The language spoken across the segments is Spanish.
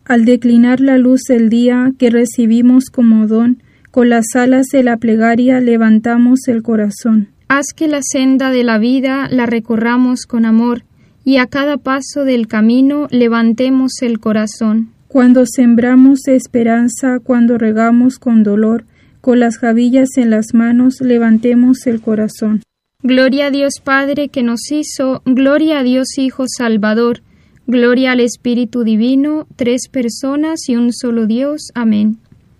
al declinar la luz del día que recibimos como don, con las alas de la plegaria levantamos el corazón. Haz que la senda de la vida la recorramos con amor, y a cada paso del camino levantemos el corazón. Cuando sembramos esperanza, cuando regamos con dolor, con las gavillas en las manos levantemos el corazón. Gloria a Dios Padre que nos hizo, gloria a Dios Hijo Salvador, gloria al Espíritu Divino, 3 personas y un solo Dios. Amén.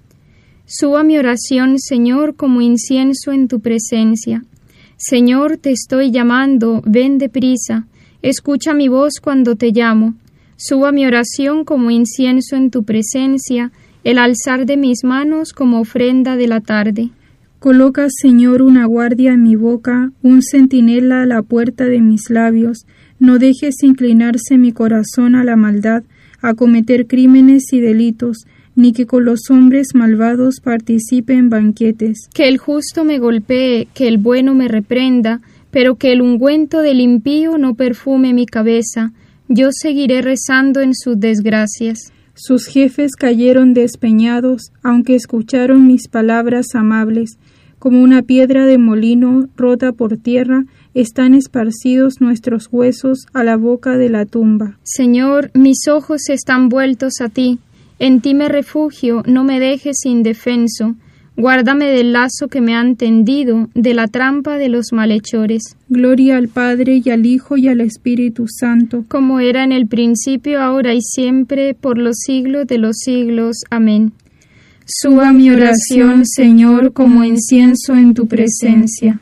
Suba mi oración, Señor, como incienso en tu presencia. Señor, te estoy llamando, ven deprisa, escucha mi voz cuando te llamo. Suba mi oración como incienso en tu presencia, el alzar de mis manos como ofrenda de la tarde. Coloca, Señor, una guardia en mi boca, un centinela a la puerta de mis labios. No dejes inclinarse mi corazón a la maldad, a cometer crímenes y delitos, ni que con los hombres malvados participe en banquetes. Que el justo me golpee, que el bueno me reprenda, pero que el ungüento del impío no perfume mi cabeza. Yo seguiré rezando en sus desgracias. Sus jefes cayeron despeñados, aunque escucharon mis palabras amables. Como una piedra de molino rota por tierra, están esparcidos nuestros huesos a la boca de la tumba. Señor, mis ojos están vueltos a ti. En ti me refugio, no me dejes indefenso. Guárdame del lazo que me han tendido, de la trampa de los malhechores. Gloria al Padre, y al Hijo, y al Espíritu Santo. Como era en el principio, ahora y siempre, por los siglos de los siglos. Amén. Suba mi oración, Señor, como incienso en tu presencia.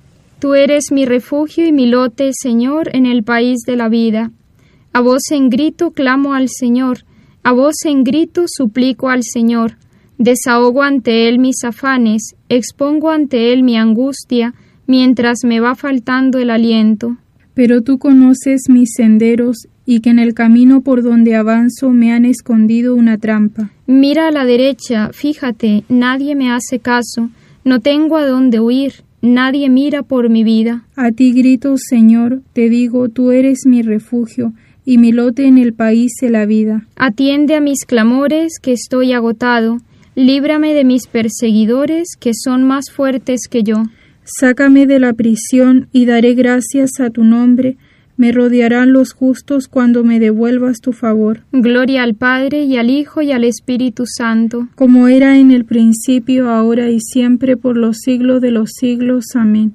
Tú eres mi refugio y mi lote, Señor, en el país de la vida. A voz en grito clamo al Señor, a voz en grito suplico al Señor. Desahogo ante Él mis afanes, expongo ante Él mi angustia, mientras me va faltando el aliento. Pero tú conoces mis senderos, y que en el camino por donde avanzo me han escondido una trampa. Mira a la derecha, fíjate, nadie me hace caso, no tengo a dónde huir, nadie mira por mi vida. A ti grito, Señor, te digo, tú eres mi refugio, y mi lote en el país de la vida. Atiende a mis clamores, que estoy agotado, líbrame de mis perseguidores, que son más fuertes que yo. Sácame de la prisión, y daré gracias a tu nombre. Me rodearán los justos cuando me devuelvas tu favor. Gloria al Padre, y al Hijo, y al Espíritu Santo. Como era en el principio, ahora y siempre, por los siglos de los siglos. Amén.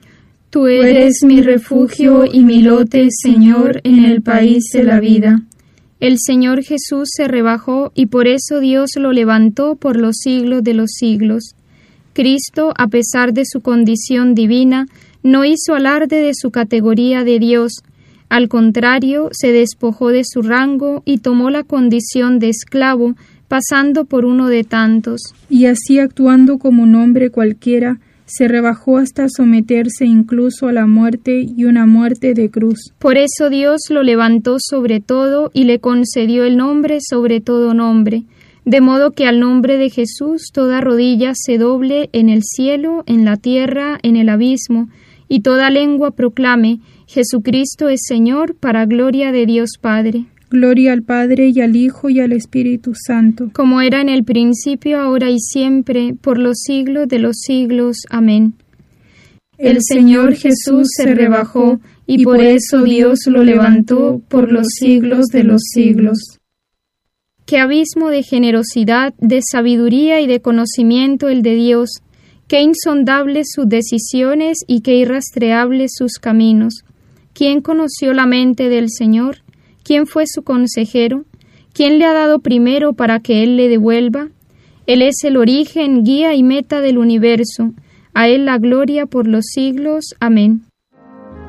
Tú eres mi refugio y mi lote, Señor, en el país de la vida. El Señor Jesús se rebajó, y por eso Dios lo levantó por los siglos de los siglos. Cristo, a pesar de su condición divina, no hizo alarde de su categoría de Dios. Al contrario, se despojó de su rango y tomó la condición de esclavo, pasando por uno de tantos. Y así, actuando como un hombre cualquiera, se rebajó hasta someterse incluso a la muerte, y una muerte de cruz. Por eso Dios lo levantó sobre todo y le concedió el nombre sobre todo nombre, de modo que al nombre de Jesús toda rodilla se doble en el cielo, en la tierra, en el abismo, y toda lengua proclame: Jesucristo es Señor, para gloria de Dios Padre. Gloria al Padre, y al Hijo, y al Espíritu Santo. Como era en el principio, ahora y siempre, por los siglos de los siglos. Amén. El Señor Jesús se rebajó, y por eso Dios lo levantó por los siglos de los siglos. Qué abismo de generosidad, de sabiduría y de conocimiento el de Dios. Qué insondables sus decisiones y qué irrastreables sus caminos. ¿Quién conoció la mente del Señor? ¿Quién fue su consejero? ¿Quién le ha dado primero para que Él le devuelva? Él es el origen, guía y meta del universo. A Él la gloria por los siglos. Amén.